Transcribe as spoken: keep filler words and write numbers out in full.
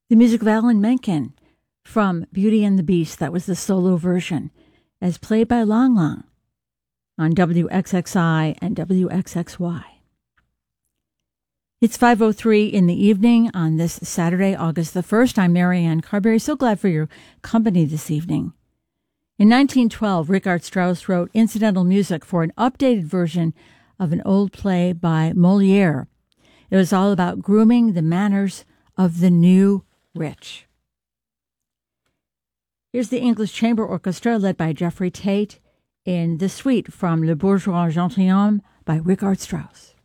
The music of Alan Menken from Beauty and the Beast, that was the solo version, as played by Lang Lang on W X X I and W X X Y. It's five oh three in the evening on this Saturday, August the first. I'm Marianne Carberry. So glad for your company this evening. In nineteen twelve, Richard Strauss wrote incidental music for an updated version of an old play by Molière. It was all about grooming the manners of the new rich. Here's the English Chamber Orchestra led by Jeffrey Tate in the suite from Le Bourgeois Gentilhomme by Richard Strauss.